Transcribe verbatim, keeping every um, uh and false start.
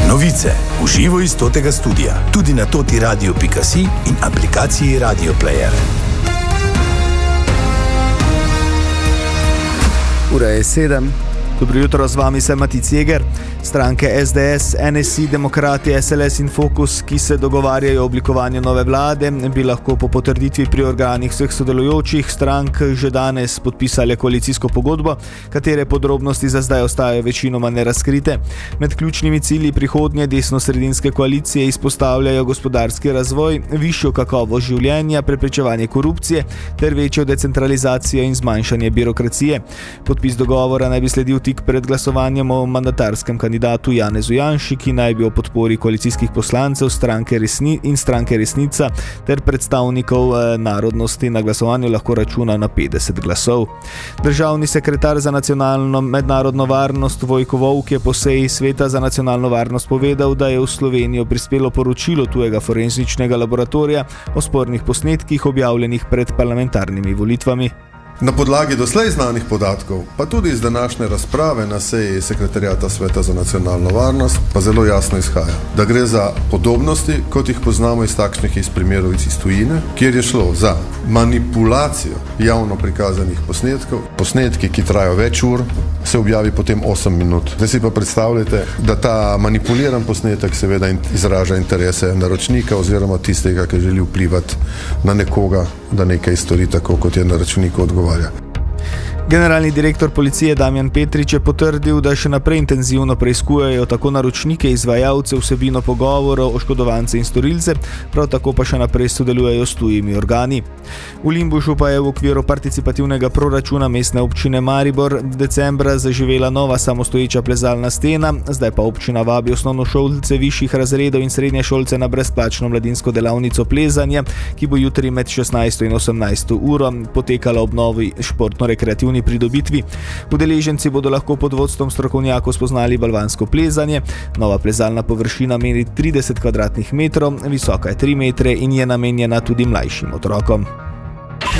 Novice v živo iz Totega studia, tudi na toti radio pika si in aplikaciji Radio Player. Ura je sedem. Dobro jutro, z vami sem Matic Jeger. Stranke S D S, N S I, Demokrati, S L S in Fokus, ki se dogovarjajo o oblikovanju nove vlade, bi lahko po potrditvi pri organih vseh sodelujočih strank že danes podpisali koalicijsko pogodbo, katere podrobnosti za zdaj ostajajo večinoma nerazkrite. Med ključnimi cilji prihodnje desno-sredinske koalicije izpostavljajo gospodarski razvoj, višjo kakovost življenja, preprečevanje korupcije ter večjo decentralizacijo in zmanjšanje birokracije. Podpis dogovora naj bi sledil tik pred glasovanjem o mandatarskem kandidatu Janezu Janši, ki naj bi o podpori koalicijskih poslancev stranke Resni in stranke Resnica ter predstavnikov eh, narodnosti na glasovanju lahko računa na petdeset glasov. Državni sekretar za nacionalno mednarodno varnost Vojko Volk je po seji Sveta za nacionalno varnost povedal, da je v Slovenijo prispelo poročilo tujega forenzičnega laboratorija o spornih posnetkih objavljenih pred parlamentarnimi volitvami. Na podlagi doslej znanih podatkov, pa tudi iz današnje razprave na seji Sekretariata Sveta za nacionalno varnost, pa zelo jasno izhaja, da gre za podobnosti, kot jih poznamo iz takšnih iz primerov iz tujine, kjer je šlo za manipulacijo javno prikazanih posnetkov. Posnetki, ki trajajo več ur, se objavi potem osem minut. Zdaj si pa predstavljate, da ta manipuliran posnetek seveda izraža interese naročnika oziroma tistega, ki želi vplivati na nekoga, da nekaj stori tako, kot je naročniku odgovarja. Generalni direktor policije Damjan Petrič je potrdil, da še naprej intenzivno preiskujejo tako naročnike, izvajalce, vsebino pogovorov, oškodovance in storilce, prav tako pa še naprej sodelujejo s tujimi organi. V Limbušu pa je v okviru participativnega proračuna mestne občine Maribor decembra zaživela nova samostoječa plezalna stena, zdaj pa občina vabi osnovnošolce višjih razredov in srednješolce na brezplačno mladinsko delavnico plezanja, ki bo jutri med šestnajsto in osemnajsto uro potekala ob novi športno-rekreativni pridobitvi. Udeleženci bodo lahko pod vodstvom strokovnjakov spoznali balvansko plezanje. Nova plezalna površina meri trideset kvadratnih metrov, visoka je tri metre in je namenjena tudi mlajšim otrokom.